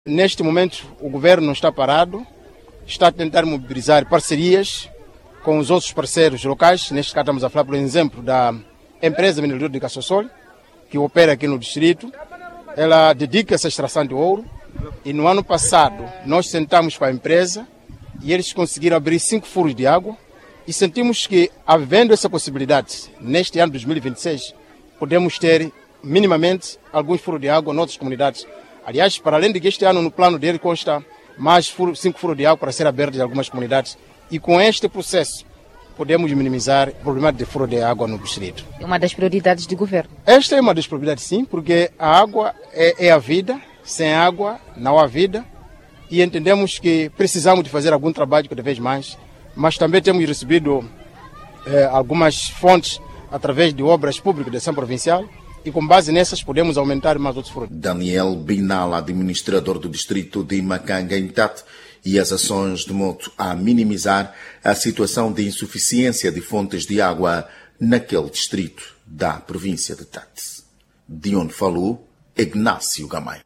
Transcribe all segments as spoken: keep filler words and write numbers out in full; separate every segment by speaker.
Speaker 1: neste momento, o governo não está parado, está a tentar mobilizar parcerias com os outros parceiros locais. Neste caso, estamos a falar, por exemplo, da empresa mineradora de Caçossol, que opera aqui no distrito. Ela dedica-se à extração de ouro. E no ano passado, nós sentamos com a empresa e eles conseguiram abrir cinco furos de água. E sentimos que, havendo essa possibilidade, neste ano de dois mil e vinte e seis, podemos ter minimamente alguns furos de água em outras comunidades. Aliás, para além de que este ano no plano dele consta mais furo, cinco furos de água para ser abertos em algumas comunidades. E com este processo, podemos minimizar o problema de furo de água no distrito.
Speaker 2: É uma das prioridades do governo.
Speaker 1: Esta é uma das prioridades, sim, porque a água é, é a vida. Sem água não há vida. E entendemos que precisamos de fazer algum trabalho cada vez mais. Mas também temos recebido eh, algumas fontes através de obras públicas da ação provincial e com base nessas podemos aumentar mais outros frutos.
Speaker 3: Daniel Binal, administrador do distrito de Macanga, em Tete, e as ações de modo a minimizar a situação de insuficiência de fontes de água naquele distrito da província de Tete. De onde falou Ignácio Gamay.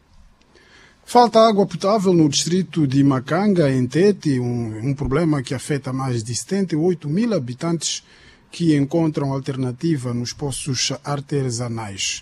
Speaker 4: Falta água potável no distrito de Macanga, em Tete, um, um problema que afeta mais de setenta e oito mil habitantes que encontram alternativa nos poços artesanais.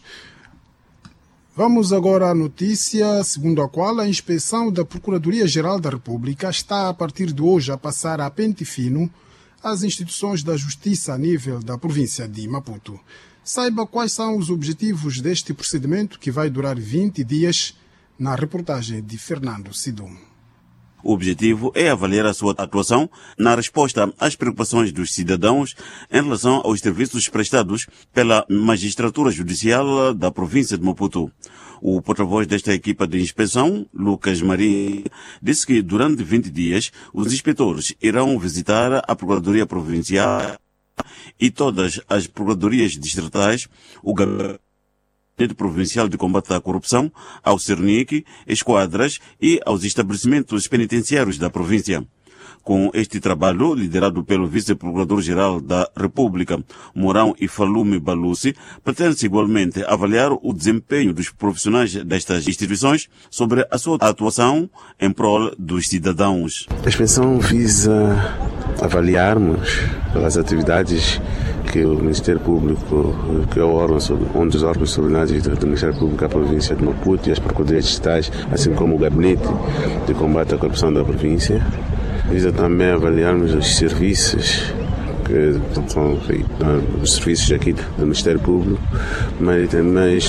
Speaker 4: Vamos agora à notícia segundo a qual a inspeção da Procuradoria-Geral da República está a partir de hoje a passar a pente fino às instituições da Justiça a nível da província de Maputo. Saiba quais são os objetivos deste procedimento que vai durar vinte dias, na reportagem de Fernando Sidum.
Speaker 5: O objetivo é avaliar a sua atuação na resposta às preocupações dos cidadãos em relação aos serviços prestados pela magistratura judicial da província de Maputo. O porta-voz desta equipa de inspeção, Lucas Maria, disse que durante vinte dias os inspetores irão visitar a Procuradoria Provincial e todas as procuradorias distritais, o Gabinete Provincial de Combate à Corrupção, ao Cernic, esquadras e aos estabelecimentos penitenciários da província. Com este trabalho, liderado pelo Vice-Procurador-Geral da República, Mourão e Falume Baluci, pretende-se igualmente avaliar o desempenho dos profissionais destas instituições sobre a sua atuação em prol dos cidadãos.
Speaker 6: A inspeção visa avaliarmos as atividades que o Ministério Público, que é o órgão, um dos órgãos subordinados do Ministério Público da província de Maputo e as procuradorias distritais, assim como o Gabinete de Combate à Corrupção da província, visa também avaliarmos os serviços, que são os serviços aqui do Ministério Público, mas também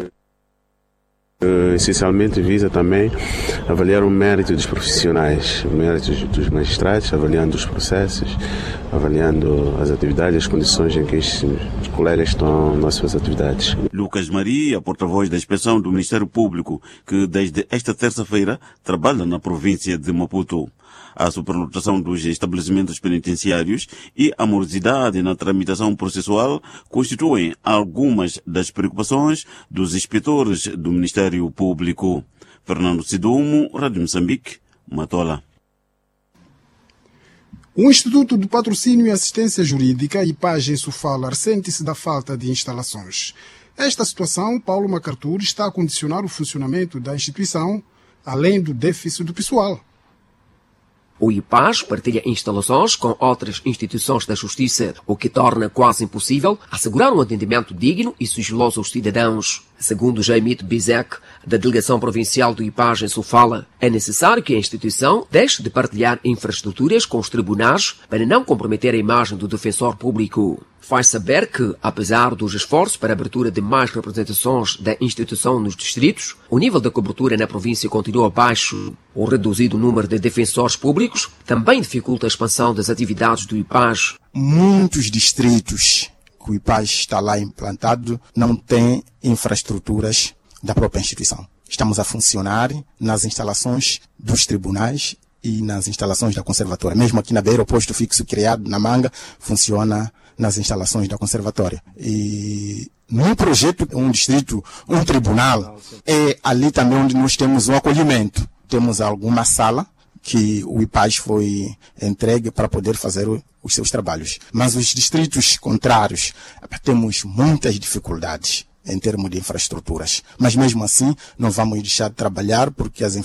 Speaker 6: Uh, essencialmente visa também avaliar o mérito dos profissionais, o mérito dos magistrados, avaliando os processos, avaliando as atividades, as condições em que os colegas estão nas suas atividades.
Speaker 5: Lucas Maria, porta-voz da inspeção do Ministério Público, que desde esta terça-feira trabalha na província de Maputo. A superlotação dos estabelecimentos penitenciários e a morosidade na tramitação processual constituem algumas das preocupações dos inspetores do Ministério Público. Fernando Sidumo, Rádio Moçambique, Matola.
Speaker 4: O Instituto de Patrocínio e Assistência Jurídica, I P A G em Sofala, ressente-se da falta de instalações. Esta situação, Paulo Macartur, está a condicionar o funcionamento da instituição, além do déficit do pessoal.
Speaker 7: O I P A G partilha instalações com outras instituições da justiça, o que torna quase impossível assegurar um atendimento digno e sigiloso aos cidadãos. Segundo Jaimito Bizek, da Delegação Provincial do I P A G em Sofala, é necessário que a instituição deixe de partilhar infraestruturas com os tribunais para não comprometer a imagem do defensor público. Faz saber que, apesar dos esforços para a abertura de mais representações da instituição nos distritos, o nível da cobertura na província continua baixo. O reduzido número de defensores públicos também dificulta a expansão das atividades do I P A G.
Speaker 8: Muitos distritos que o I P A G está lá implantado não têm infraestruturas da própria instituição. Estamos a funcionar nas instalações dos tribunais e nas instalações da conservatória. Mesmo aqui na beira, o posto fixo criado na Manga funciona nas instalações da conservatória. E num projeto, um distrito, um tribunal, é ali também onde nós temos um acolhimento. Temos alguma sala que o I P A G foi entregue para poder fazer o, os seus trabalhos. Mas os distritos contrários, temos muitas dificuldades em termos de infraestruturas. Mas mesmo assim, não vamos deixar de trabalhar porque as infraestruturas